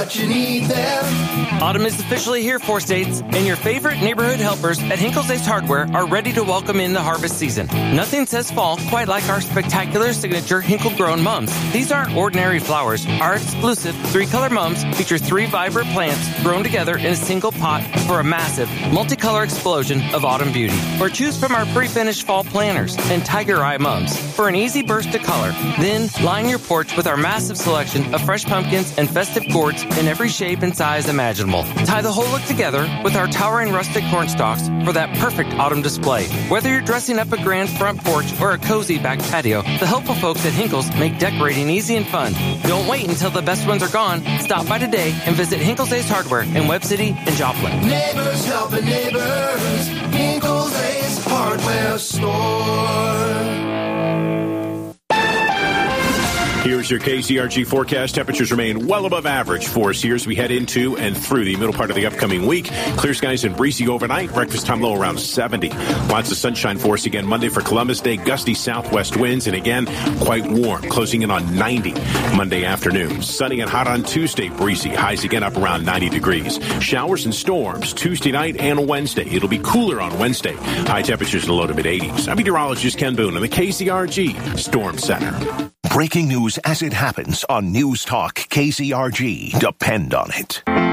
what you need there. Autumn is officially here, 4 states, and your favorite neighborhood helpers at Hinkle's Ace Hardware are ready to welcome in the harvest season. Nothing says fall quite like our spectacular signature Hinkle-grown mums. These aren't ordinary flowers. Our exclusive 3-color mums feature 3 vibrant plants grown together in a single pot for a massive, multicolor explosion of autumn beauty. Or choose from our pre-finished fall planters and tiger eye mums for an easy burst of color. Then line your porch with our massive selection of fresh pumpkins and festive gourds in every shape and size imaginable. Tie the whole look together with our towering rustic corn stalks for that perfect autumn display. Whether you're dressing up a grand front porch or a cozy back patio, the helpful folks at Hinkle's make decorating easy and fun. Don't wait until the best ones are gone. Stop by today and visit Hinkle's Ace Hardware in Webb City and Joplin. Neighbors helping neighbors. Hinkle's Ace Hardware Store. Here's your KCRG forecast. Temperatures remain well above average for us here as we head into and through the middle part of the upcoming week. Clear skies and breezy overnight. Breakfast time low around 70. Lots of sunshine for us again Monday for Columbus Day. Gusty southwest winds and again quite warm, closing in on 90 Monday afternoon. Sunny and hot on Tuesday. Breezy. Highs again up around 90 degrees. Showers and storms Tuesday night and Wednesday. It'll be cooler on Wednesday. High temperatures in the low to mid 80s. I'm meteorologist Ken Boone in the KCRG Storm Center. Breaking news as it happens on News Talk KCRG. Depend on it.